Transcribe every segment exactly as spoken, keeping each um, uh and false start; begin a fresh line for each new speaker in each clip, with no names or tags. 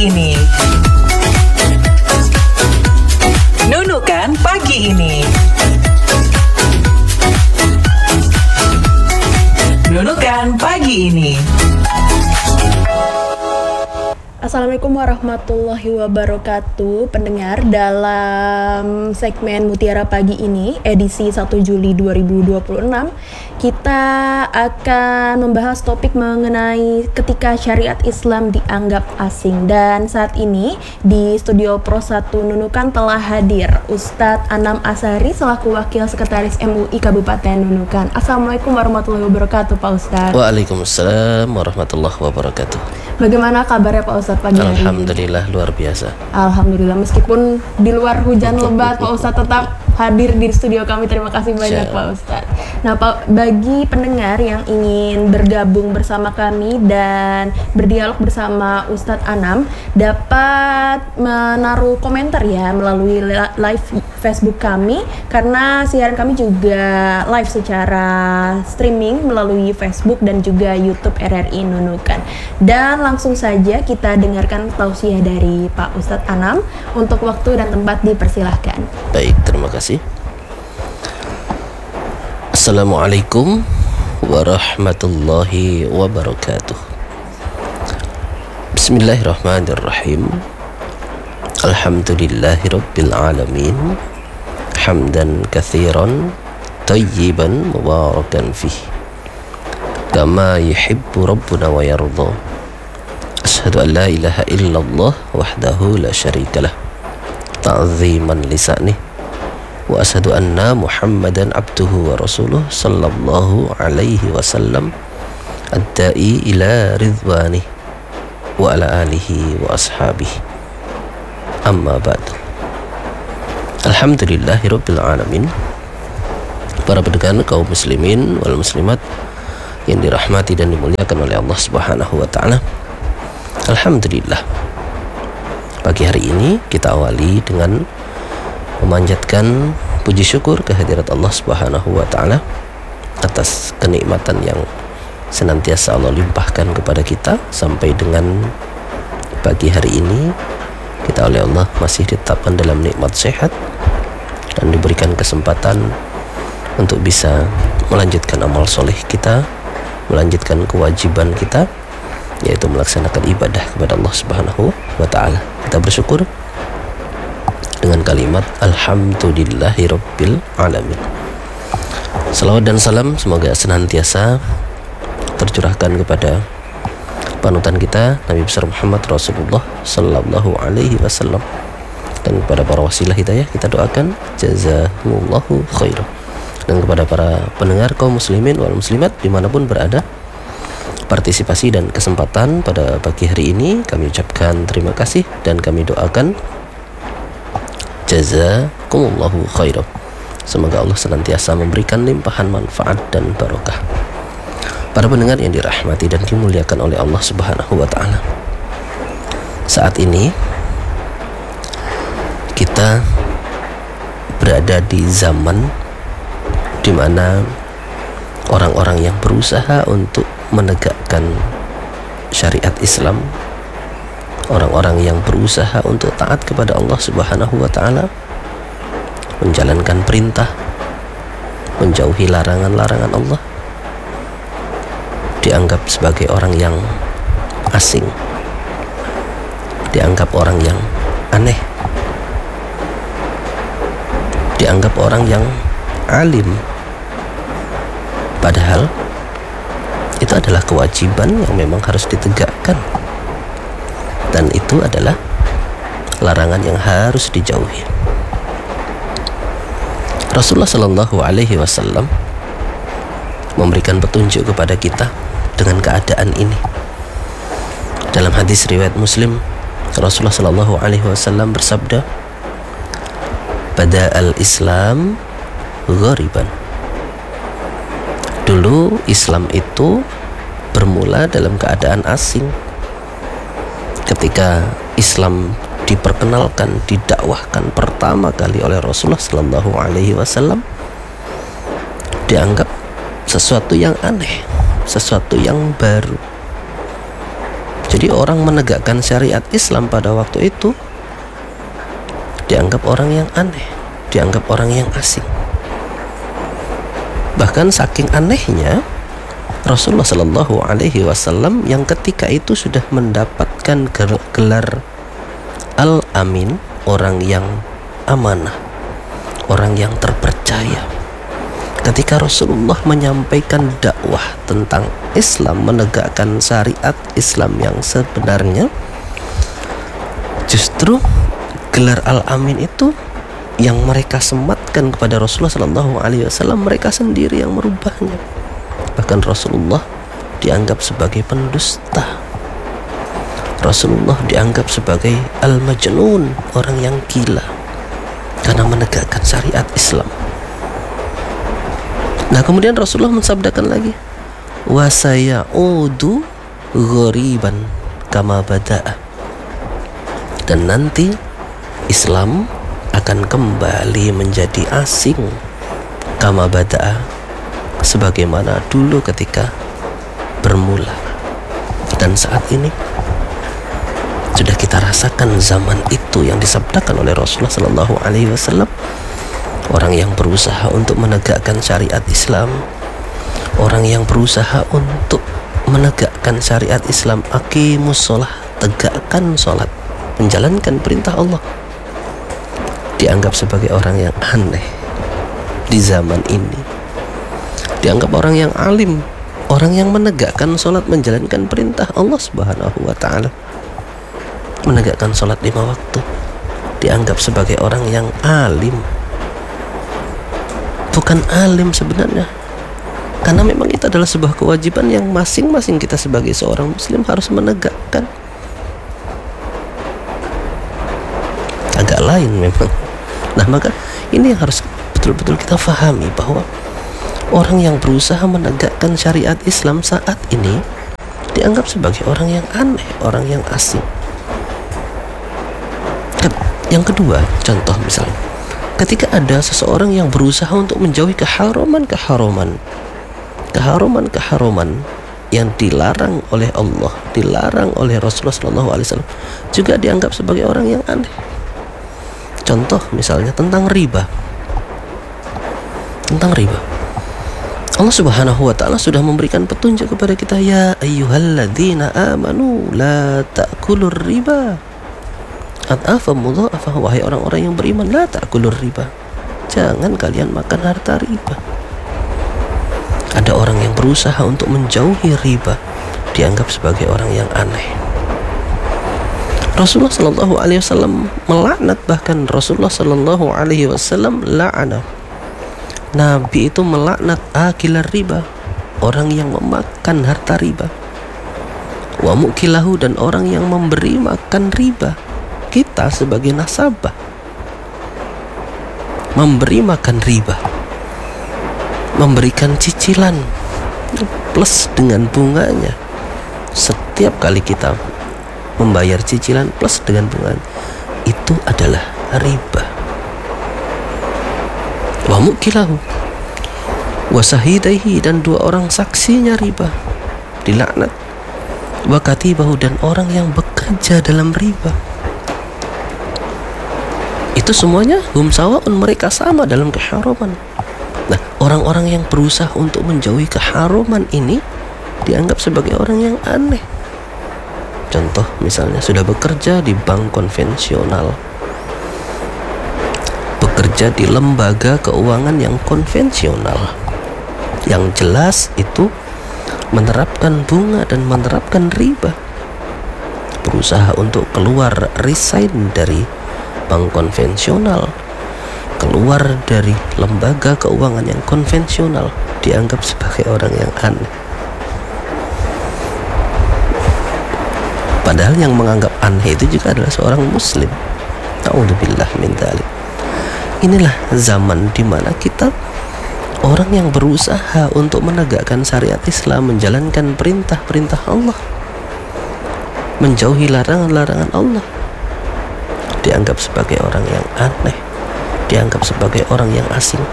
ini. Nunukan pagi ini. Nunukan pagi ini.
Assalamualaikum warahmatullahi wabarakatuh. Pendengar, dalam segmen Mutiara Pagi ini edisi satu Juli dua ribu dua puluh enam, kita akan membahas topik mengenai ketika syariat Islam dianggap asing. Dan saat ini di studio Pro satu Nunukan telah hadir Ustadz Anam Ashari selaku Wakil Sekretaris M U I Kabupaten Nunukan. Assalamualaikum warahmatullahi wabarakatuh Pak Ustadz.
Waalaikumsalam warahmatullahi wabarakatuh.
Bagaimana kabarnya Pak Ustadz pagi hari ini?
Alhamdulillah luar biasa.
Alhamdulillah, meskipun di luar hujan lebat, Pak Ustadz tetap hadir di studio kami. Terima kasih banyak Pak Ustadz. Nah Pak, bagi pendengar yang ingin bergabung bersama kami dan berdialog bersama Ustadz Anam, dapat menaruh komentar ya melalui live Facebook kami, karena siaran kami juga live secara streaming melalui Facebook dan juga YouTube R R I Nunukan. Dan langsung saja kita dengarkan tausiah dari Pak Ustadz Anam. Untuk waktu dan tempat dipersilahkan.
Baik, terima kasih. Assalamualaikum warahmatullahi wabarakatuh. Bismillahirrahmanirrahim. Alhamdulillahi rabbil alamin. Hamdan kathiran tayyiban mubarakan fih, kama yuhibbu rabbuna wa yardha. Asyhadu an la ilaha illallah wahdahu la syarikalah ta'ziman lisanih, wa asyhadu anna Muhammadan abduhu wa rasuluh sallallahu alaihi wasallam ad-da'i ila ridwanih wa ala alihi wa ashabihi. Amma ba'du. Alhamdulillahi rabbil alamin. Para pendengar kaum muslimin wal muslimat yang dirahmati dan dimuliakan oleh Allah Subhanahu wa taala. Alhamdulillah, pagi hari ini kita awali dengan memanjatkan puji syukur kehadirat Allah Subhanahu wa taala atas kenikmatan yang senantiasa Allah limpahkan kepada kita sampai dengan pagi hari ini. Kita oleh Allah masih ditetapkan dalam nikmat sehat dan diberikan kesempatan untuk bisa melanjutkan amal soleh kita, melanjutkan kewajiban kita, yaitu melaksanakan ibadah kepada Allah Subhanahu wa taala. Kita bersyukur dengan kalimat alhamdulillahi rabbil alamin. Salawat dan salam semoga senantiasa tercurahkan kepada panutan kita Nabi besar Muhammad Rasulullah sallallahu alaihi wasallam, dan kepada para wasilah hidayah kita doakan jazakumullahu khairan. Dan kepada para pendengar kaum muslimin wal muslimat dimanapun berada, partisipasi dan kesempatan pada pagi hari ini kami ucapkan terima kasih dan kami doakan jazakumullahu khairan. Semoga Allah senantiasa memberikan limpahan manfaat dan barokah. Para pendengar yang dirahmati dan dimuliakan oleh Allah Subhanahu wa taala, saat ini kita berada di zaman di mana orang-orang yang berusaha untuk menegakkan syariat Islam, orang-orang yang berusaha untuk taat kepada Allah Subhanahu wa taala, menjalankan perintah, menjauhi larangan-larangan Allah, dianggap sebagai orang yang asing, dianggap orang yang aneh, dianggap orang yang alim. Padahal itu adalah kewajiban yang memang harus ditegakkan, dan itu adalah larangan yang harus dijauhi. Rasulullah Shallallahu Alaihi Wasallam memberikan petunjuk kepada kita dengan keadaan ini. Dalam hadis riwayat Muslim, Rasulullah Shallallahu Alaihi Wasallam bersabda, "Bada al-Islam ghariban." Dulu Islam itu bermula dalam keadaan asing. Ketika Islam diperkenalkan, didakwahkan pertama kali oleh Rasulullah Shallallahu Alaihi Wasallam, dianggap sesuatu yang aneh, sesuatu yang baru. Jadi orang menegakkan syariat Islam pada waktu itu dianggap orang yang aneh, dianggap orang yang asing. Bahkan saking anehnya, Rasulullah Shallallahu Alaihi Wasallam yang ketika itu sudah mendapatkan gelar Al-Amin, orang yang amanah, orang yang terpercaya. Ketika Rasulullah menyampaikan dakwah tentang Islam, menegakkan syariat Islam yang sebenarnya, justru gelar Al-Amin itu yang mereka sematkan kepada Rasulullah Shallallahu Alaihi Wasallam, mereka sendiri yang merubahnya. Bahkan Rasulullah dianggap sebagai pendusta. Rasulullah dianggap sebagai al-majnun, orang yang gila, karena menegakkan syariat Islam. Nah, kemudian Rasulullah mensabdakan lagi, wa sayaudu ghoriban kama bada'a, dan nanti Islam akan kembali menjadi asing kama bada'a, sebagaimana dulu ketika bermula. Dan saat ini sudah kita rasakan zaman itu yang disabdakan oleh Rasulullah Sallallahu Alaihi Wasallam. Orang yang berusaha untuk menegakkan syariat Islam, orang yang berusaha untuk menegakkan syariat Islam, aqimus sholah, tegakkan sholat, menjalankan perintah Allah, dianggap sebagai orang yang aneh di zaman ini. Dianggap orang yang alim, orang yang menegakkan sholat, menjalankan perintah Allah Subhanahu wa ta'ala, menegakkan sholat lima waktu, dianggap sebagai orang yang alim. Bukan alim sebenarnya, karena memang itu adalah sebuah kewajiban yang masing-masing kita sebagai seorang muslim harus menegakkan. Agak lain memang. Nah, maka ini yang harus betul-betul kita fahami, bahwa orang yang berusaha menegakkan syariat Islam saat ini dianggap sebagai orang yang aneh, orang yang asing. Yang kedua, contoh misalnya, ketika ada seseorang yang berusaha untuk menjauhi keharaman-keharaman, keharaman-keharaman yang dilarang oleh Allah, dilarang oleh Rasulullah Sallallahu Alaihi Wasallam, juga dianggap sebagai orang yang aneh. Contoh misalnya tentang riba. Tentang riba, Allah Subhanahu wa ta'ala sudah memberikan petunjuk kepada kita, ya ayyuhalladzina amanu la ta'kulur riba ad'afan mudha'afah, wahai orang-orang yang beriman, la ta'kulur riba, jangan kalian makan harta riba. Ada orang yang berusaha untuk menjauhi riba, dianggap sebagai orang yang aneh. Rasulullah Sallallahu Alaihi Wasallam melaknat, bahkan Rasulullah Sallallahu Alaihi Wasallam la'ana, Nabi itu melaknat akilar riba, orang yang memakan harta riba, wa mukilahu, dan orang yang memberi makan riba. Kita sebagai nasabah memberi makan riba, memberikan cicilan plus dengan bunganya. Setiap kali kita membayar cicilan plus dengan bunga, itu adalah riba. Wa mukilahu wa sahidaihi, dan dua orang saksinya riba, dilaknat. Wa katibahu, dan orang yang bekerja dalam riba. Itu semuanya hum sawaun, mereka sama dalam keharaman. Nah, orang-orang yang berusaha untuk menjauhi keharaman ini dianggap sebagai orang yang aneh. Contoh misalnya, sudah bekerja di bank konvensional, bekerja di lembaga keuangan yang konvensional, yang jelas itu menerapkan bunga dan menerapkan riba, berusaha untuk keluar, resign dari bank konvensional, keluar dari lembaga keuangan yang konvensional, dianggap sebagai orang yang aneh. Padahal yang menganggap aneh itu juga adalah seorang muslim. Na'udzubillah min dzalik. Inilah zaman di mana kita, orang yang berusaha untuk menegakkan syariat Islam, menjalankan perintah-perintah Allah, menjauhi larangan-larangan Allah, dianggap sebagai orang yang aneh, dianggap sebagai orang yang asing.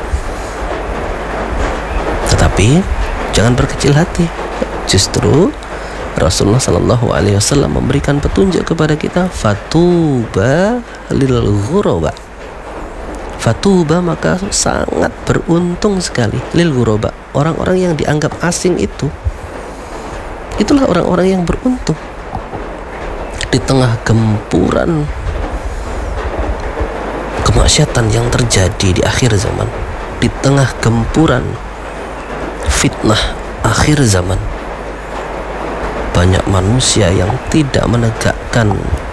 Tetapi jangan berkecil hati. Justru Rasulullah Shallallahu Alaihi Wasallam memberikan petunjuk kepada kita, fatuba lil ghuraba. Fatuba, maka sangat beruntung sekali, lil ghuraba, orang-orang yang dianggap asing itu. Itulah orang-orang yang beruntung di tengah gempuran kemaksiatan yang terjadi di akhir zaman, di tengah gempuran fitnah akhir zaman. Banyak manusia yang tidak menegakkan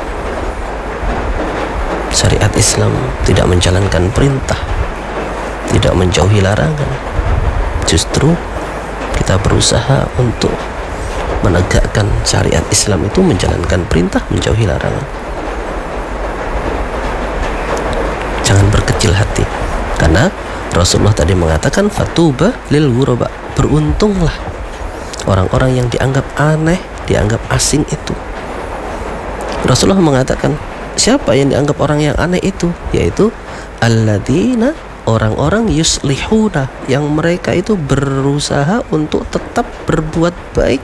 syariat Islam, tidak menjalankan perintah, tidak menjauhi larangan. Justru kita berusaha untuk menegakkan syariat Islam itu menjalankan perintah, menjauhi larangan. Jangan berkecil hati, karena Rasulullah tadi mengatakan fatuba lil ghuraba, beruntunglah orang-orang yang dianggap aneh, dianggap asing itu. Rasulullah mengatakan, siapa yang dianggap orang yang aneh itu? Yaitu alladzina, orang-orang yuslihuna, yang mereka itu berusaha untuk tetap berbuat baik.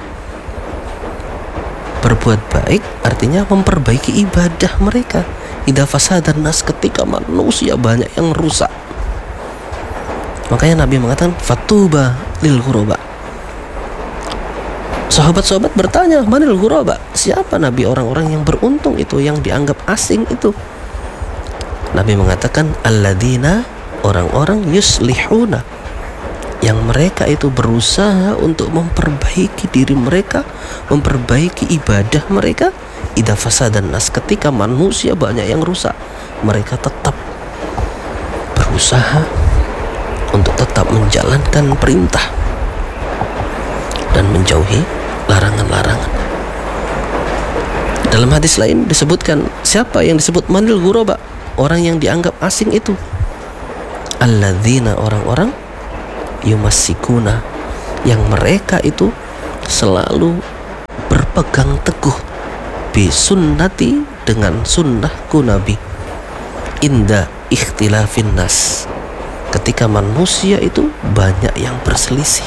Berbuat baik artinya memperbaiki ibadah mereka. Idza fasadan nas, ketika manusia banyak yang rusak. Makanya Nabi mengatakan fatuba lil ghuraba. Sahabat-sahabat bertanya, manil ghuraba? Siapa Nabi orang-orang yang beruntung itu, yang dianggap asing itu? Nabi mengatakan alladzina, orang-orang yuslihuna, yang mereka itu berusaha untuk memperbaiki diri mereka, memperbaiki ibadah mereka. Idza fasadan nas, ketika manusia banyak yang rusak, mereka tetap berusaha untuk tetap menjalankan perintah dan menjauhi larangan-larangan. Dalam hadis lain disebutkan, siapa yang disebut manil ghuraba, orang yang dianggap asing itu? Alladzina, orang-orang yumassikuna, yang mereka itu selalu berpegang teguh bi sunnati, dengan sunnahku Nabi, inda ikhtilafin nas, ketika manusia itu banyak yang berselisih,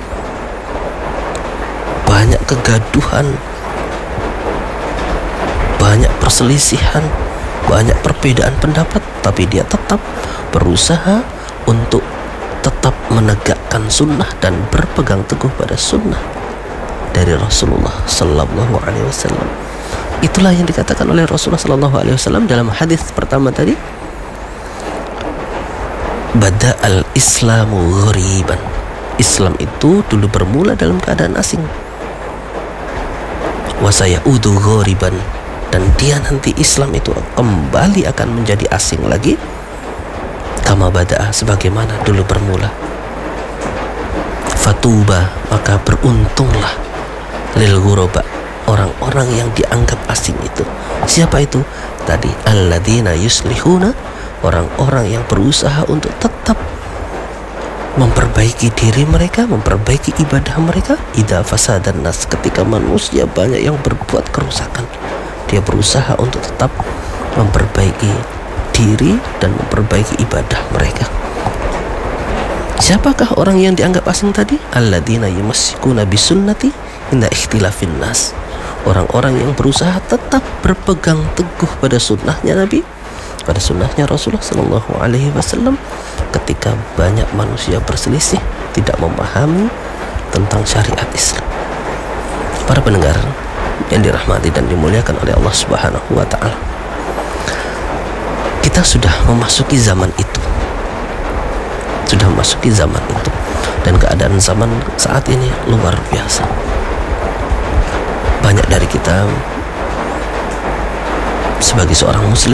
banyak kegaduhan, banyak perselisihan, banyak perbedaan pendapat, tapi dia tetap berusaha untuk tetap menegakkan sunnah dan berpegang teguh pada sunnah dari Rasulullah Sallallahu Alaihi Wasallam. Itulah yang dikatakan oleh Rasulullah Sallallahu Alaihi Wasallam dalam hadis pertama tadi, bada al Islamu ghariban. Islam itu dulu bermula dalam keadaan asing. Wasayaudu ghariban, dan dia nanti Islam itu kembali akan menjadi asing lagi, kama bada'a, sebagaimana dulu bermula. Fatuba, maka beruntunglah lil ghuraba, orang-orang yang dianggap asing itu. Siapa itu? Tadi alladzina yuslihuna, orang-orang yang berusaha untuk tetap memperbaiki diri mereka, memperbaiki ibadah mereka. Idza fasadan nas, ketika manusia banyak yang berbuat kerusakan, dia berusaha untuk tetap memperbaiki diri dan memperbaiki ibadah mereka. Siapakah orang yang dianggap asing tadi? Alladzina yumassikuna bisunnati inda ikhtilafin nas, orang-orang yang berusaha tetap berpegang teguh pada sunnahnya Nabi, pada sunnahnya Rasulullah Sallallahu Alaihi Wasallam, ketika banyak manusia berselisih, tidak memahami tentang syariat Islam. Para pendengar yang dirahmati dan dimuliakan oleh Allah Subhanahu wa Ta'ala, kita sudah memasuki zaman itu, sudah memasuki zaman itu, dan keadaan zaman saat ini luar biasa. Banyak dari kita sebagai seorang muslim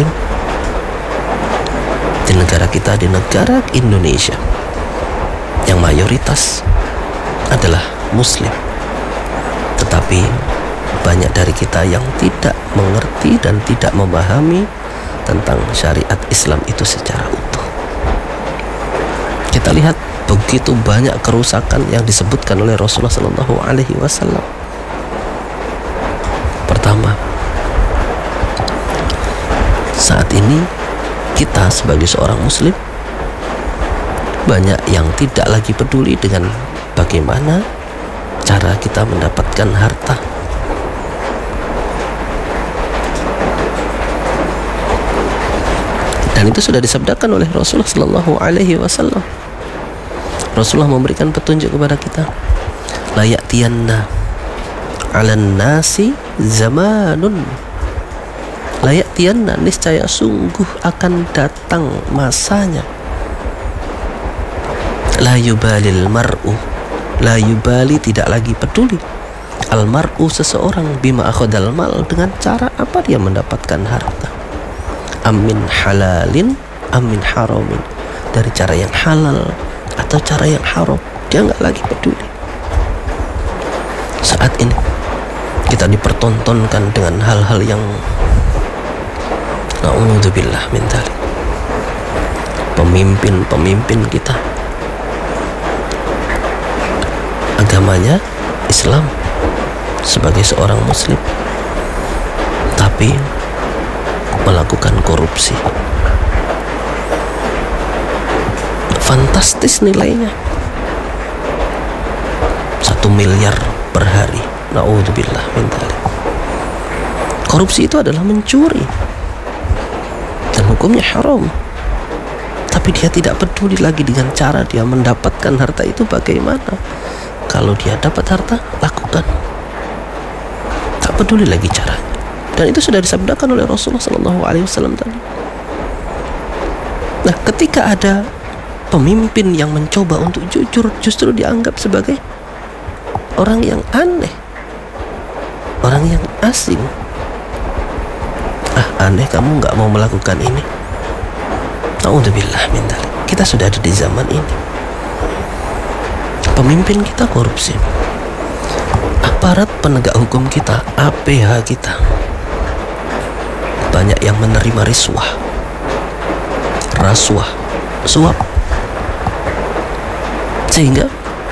di negara kita, di negara Indonesia yang mayoritas adalah muslim, tetapi banyak dari kita yang tidak mengerti dan tidak memahami tentang syariat Islam itu secara utuh. Kita lihat begitu banyak kerusakan yang disebutkan oleh Rasulullah Sallallahu Alaihi Wasallam. Pertama, saat ini kita sebagai seorang muslim banyak yang tidak lagi peduli dengan bagaimana cara kita mendapatkan harta, Dan itu sudah disabdakan oleh Rasulullah Sallallahu Alaihi Wasallam. Rasulullah memberikan petunjuk kepada kita, la ya'tiyanna 'alan nasi zamanun, la ya'tiyanna, niscaya sungguh akan datang masanya, la yubalil mar'u, la yubali, tidak lagi peduli, al mar'u, seseorang, bima akhadal mal, dengan cara apa dia mendapatkan harta, amin halalin amin haramin, dari cara yang halal atau cara yang haram, dia nggak lagi peduli. Saat ini kita dipertontonkan dengan hal-hal yang na'udzubillah min dzalik. Pemimpin-pemimpin kita agamanya Islam sebagai seorang muslim, tapi melakukan korupsi. Fantastis nilainya, satu miliar per hari. Na'udzubillah min dzalik. Korupsi itu adalah mencuri dan hukumnya haram, tapi dia tidak peduli lagi dengan cara dia mendapatkan harta itu bagaimana. Kalau dia dapat harta, lakukan, tak peduli lagi caranya. Dan itu sudah disabdakan oleh Rasulullah Sallallahu Alaihi Wasallam tadi. Nah, ketika ada pemimpin yang mencoba untuk jujur, justru dianggap sebagai orang yang aneh, orang yang asing. Ah, aneh kamu nggak mau melakukan ini. Na'udzubillah min dzalik. Kita sudah ada di zaman ini. Pemimpin kita korupsi, aparat penegak hukum kita, A P H kita, banyak yang menerima riswah, rasuah, suap, sehingga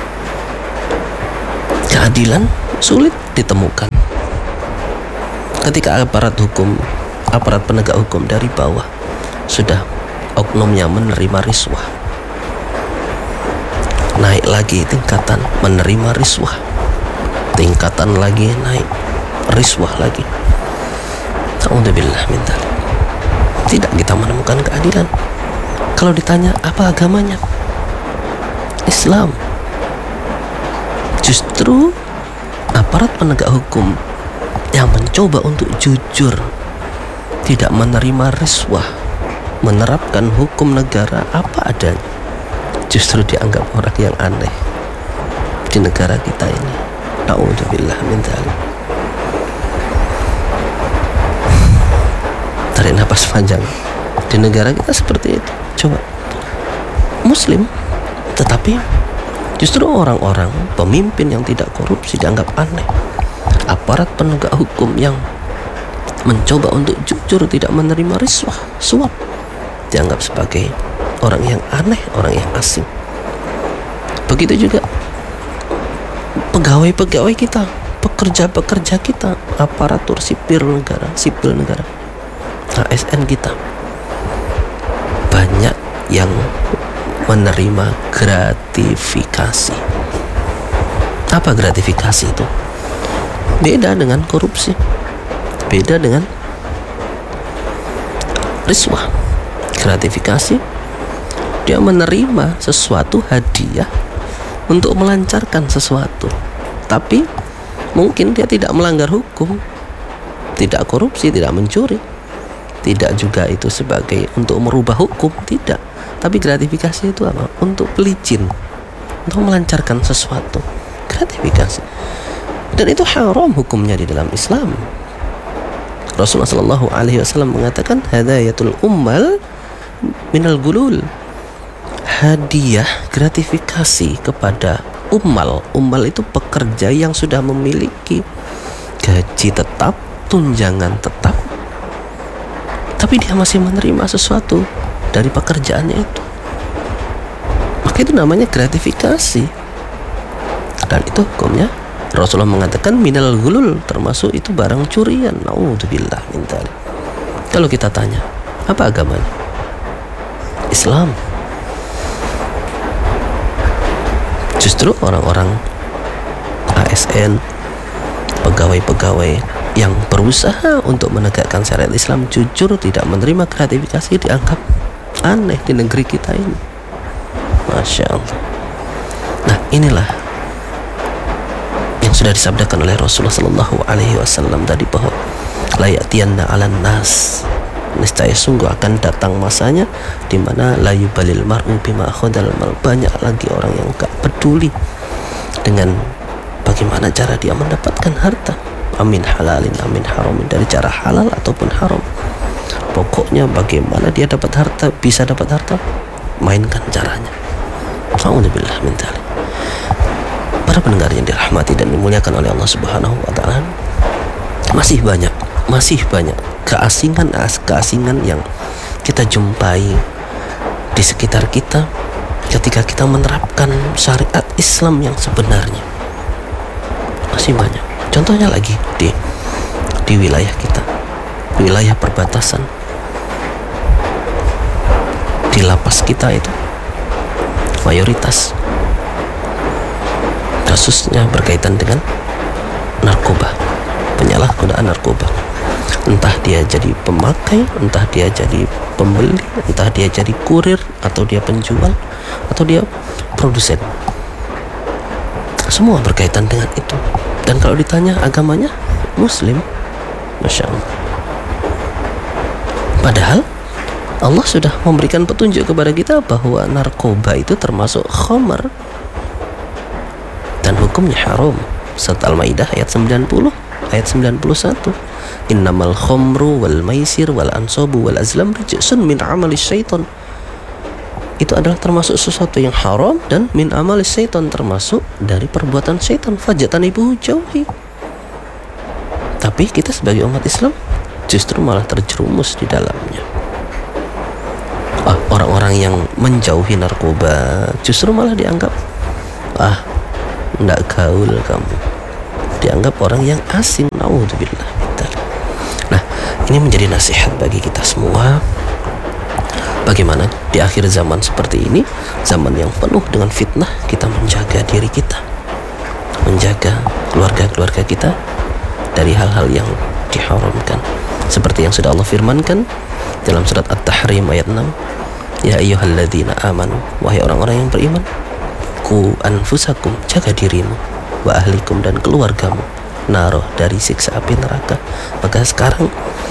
keadilan sulit ditemukan. Ketika aparat hukum, aparat penegak hukum dari bawah sudah oknumnya menerima riswah, naik lagi tingkatan menerima riswah, tingkatan lagi naik riswah lagi. Na'udzubillah min dzalik. Tidak kita menemukan keadilan. Kalau ditanya apa agamanya, Islam. Justru aparat penegak hukum yang mencoba untuk jujur, tidak menerima riswah, menerapkan hukum negara apa adanya, justru dianggap orang yang aneh di negara kita ini. Na'udzubillah min dzalik. Tarik nafas panjang. Di negara kita seperti itu. Coba, muslim, tetapi justru orang-orang pemimpin yang tidak korupsi dianggap aneh. Aparat penegak hukum yang mencoba untuk jujur, tidak menerima riswah, suap, dianggap sebagai orang yang aneh, orang yang asing. Begitu juga pegawai-pegawai kita, pekerja-pekerja kita, aparatur sipil negara, sipil negara, A S N kita, banyak yang menerima gratifikasi. Apa gratifikasi itu? Beda dengan korupsi, beda dengan riswah. Gratifikasi, dia menerima sesuatu hadiah untuk melancarkan sesuatu, tapi mungkin dia tidak melanggar hukum, tidak korupsi, tidak mencuri, tidak juga itu sebagai untuk merubah hukum, tidak. Tapi gratifikasi itu apa? Untuk pelicin, untuk melancarkan sesuatu. Gratifikasi, dan itu haram hukumnya di dalam Islam. Rasulullah Shallallahu Alaihi Wasallam mengatakan, hadayatul ummal minal gulul. Hadiah, gratifikasi kepada ummal. Ummal itu pekerja yang sudah memiliki gaji tetap, tunjangan tetap, tapi dia masih menerima sesuatu dari pekerjaannya itu, maka itu namanya gratifikasi. Dan itu hukumnya Rasulullah mengatakan minal gulul, termasuk itu barang curian. Na'udzubillah min dzalik. Kalau kita tanya, apa agamanya? Islam. Justru orang-orang A S N, pegawai-pegawai yang berusaha untuk menegakkan syariat Islam jujur tidak menerima gratifikasi dianggap aneh di negeri kita ini. Masya Allah. Nah, inilah yang sudah disabdakan oleh Rasulullah Sallallahu Alaihi Wasallam tadi, bahwa la ya'tiyanna 'alan nas, niscaya sungguh akan datang masanya di mana la yubalil mar'u bima akhadal mal, banyak lagi orang yang gak peduli dengan bagaimana cara dia mendapatkan harta, amin halalin amin haramin, dari cara halal ataupun haram. Pokoknya bagaimana dia dapat harta, bisa dapat harta, mainkan caranya. Alhamdulillah min dzalik. Para pendengar yang dirahmati dan dimuliakan oleh Allah Subhanahu wa taala, masih banyak, masih banyak keasingan keasingan yang kita jumpai di sekitar kita ketika kita menerapkan syariat Islam yang sebenarnya. Masih banyak. Contohnya lagi di di wilayah kita, wilayah perbatasan, di lapas kita itu mayoritas kasusnya berkaitan dengan narkoba, penyalahgunaan narkoba. Entah dia jadi pemakai, entah dia jadi pembeli, entah dia jadi kurir, atau dia penjual, atau dia produsen. Semua berkaitan dengan itu. Dan kalau ditanya agamanya Muslim, Masya Allah. Padahal Allah sudah memberikan petunjuk kepada kita bahwa narkoba itu termasuk khamar dan hukumnya haram. Surat Al-Maidah ayat sembilan puluh, ayat sembilan puluh satu. Innamal khamru wal maisir wal ansabu wal azlam rijsun min amali syaitan. Itu adalah termasuk sesuatu yang haram dan min amali syaitan, termasuk dari perbuatan syaitan. Fajatanibuhu, jauhi. Tapi kita sebagai umat Islam justru malah terjerumus di dalamnya. Ah, orang-orang yang menjauhi narkoba justru malah dianggap, ah, ndak gaul kamu, dianggap orang yang asing. Naudzubillah. Nah, ini menjadi nasihat bagi kita semua, bagaimana di akhir zaman seperti ini, zaman yang penuh dengan fitnah, kita menjaga diri kita, menjaga keluarga-keluarga kita dari hal-hal yang diharamkan, seperti yang sudah Allah firmankan dalam surat At-Tahrim ayat enam. Ya ayyuhalladzina amanu, wahai orang-orang yang beriman, ku anfusakum, jaga dirimu, wa ahlikum, dan keluargamu, naroh, dari siksa api neraka. Maka sekarang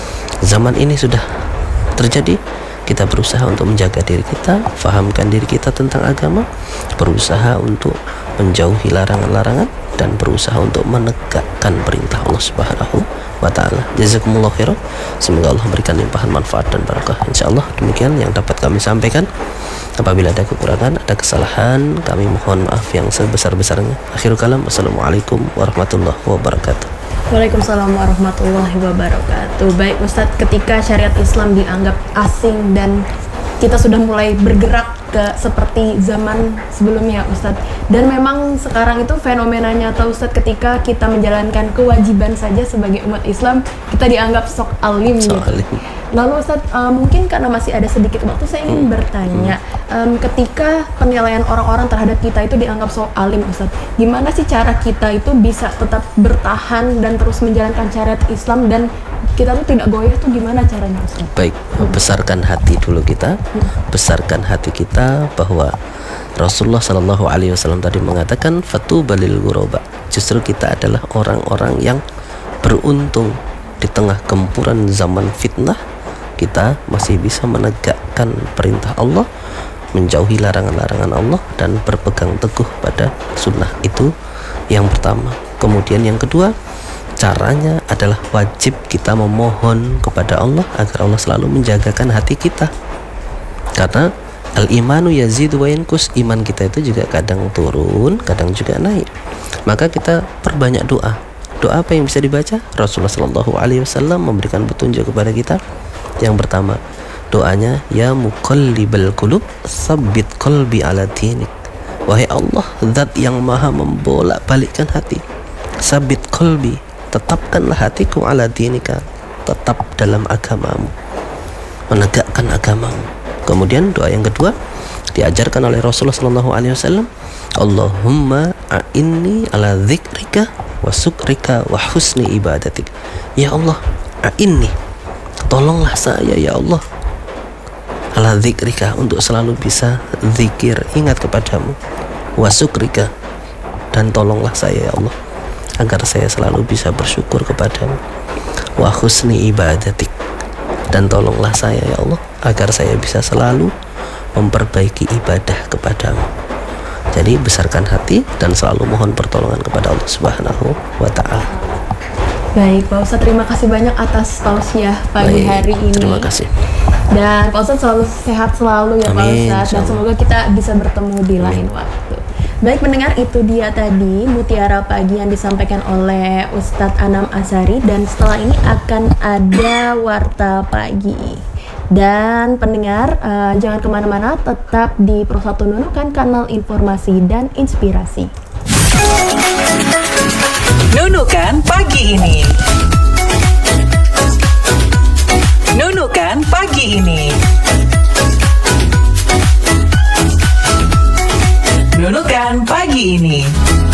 zaman ini sudah terjadi, kita berusaha untuk menjaga diri kita, fahamkan diri kita tentang agama, berusaha untuk menjauhi larangan-larangan, dan berusaha untuk menegakkan perintah Allah Subhanahu wa ta'ala. Jazakumullah khairan. Semoga Allah berikan limpahan manfaat dan barakah. Insyaallah demikian yang dapat kami sampaikan. Apabila ada kekurangan, ada kesalahan, kami mohon maaf yang sebesar-besarnya. Akhirul kalam, wassalamualaikum warahmatullahi wabarakatuh.
Waalaikumsalam warahmatullahi wabarakatuh. Baik Ustadz, ketika syariat Islam dianggap asing dan kita sudah mulai bergerak ke seperti zaman sebelumnya Ustadz, dan memang sekarang itu fenomenanya atau Ustadz, ketika kita menjalankan kewajiban saja sebagai umat Islam, kita dianggap sok alim gitu.
Alim.
Lalu Ustadz, uh, mungkin karena masih ada sedikit waktu, saya ingin bertanya, um, ketika penilaian orang-orang terhadap kita itu dianggap sok alim Ustadz, gimana sih cara kita itu bisa tetap bertahan dan terus menjalankan syariat Islam, dan kita tuh tidak goyah tuh gimana caranya Ustaz?
Baik, besarkan hati dulu kita, besarkan hati kita bahwa Rasulullah Sallallahu Alaihi Wasallam tadi mengatakan fatuba lil ghuraba. Justru kita adalah orang-orang yang beruntung di tengah gempuran zaman fitnah. Kita masih bisa menegakkan perintah Allah, menjauhi larangan-larangan Allah, dan berpegang teguh pada sunnah. Itu yang pertama. Kemudian yang kedua, caranya adalah wajib kita memohon kepada Allah agar Allah selalu menjagakan hati kita, karena al-imanu yazidu wa yankus, iman kita itu juga kadang turun, kadang juga naik. Maka kita perbanyak doa. Doa apa yang bisa dibaca? Rasulullah Shallallahu Alaihi Wasallam memberikan petunjuk kepada kita. Yang pertama, doanya ya muqallibal qulub tsabbit qalbi ala dinik. Wahai Allah, zat yang maha membolak-balikkan hati, sabit qalbi, tetapkanlah hatiku ala dinika, tetap dalam agamamu, menegakkan agamamu. Kemudian doa yang kedua diajarkan oleh Rasulullah Sallallahu Alaihi Wasallam, Allahumma a'inni ala dzikrika wa syukrika wa husni ibadatik. Ya Allah, a'inni, tolonglah saya ya Allah, ala dzikrika, untuk selalu bisa zikir, ingat kepadamu, wa syukrika, dan tolonglah saya ya Allah agar saya selalu bisa bersyukur kepadamu, wa husni ibadatik, dan tolonglah saya ya Allah agar saya bisa selalu memperbaiki ibadah kepadamu. Jadi besarkan hati dan selalu mohon pertolongan kepada Allah Subhanahu wa ta'ala.
Baik Pak Ustadz, terima kasih banyak atas tausiah pagi
Baik,
hari ini.
terima kasih.
Dan Pak Ustadz selalu sehat selalu ya Pak
Amin,
Ustadz, dan
insyaallah.
semoga kita bisa bertemu di lain waktu. Baik pendengar, itu dia tadi Mutiara Pagi yang disampaikan oleh Ustadz Anam Azhari, dan setelah ini akan ada Warta Pagi. Dan pendengar, uh, jangan kemana-mana, tetap di Pro satu Nunukan, kanal informasi dan inspirasi.
Nunukan pagi ini. Nunukan pagi ini. Nunukan pagi ini.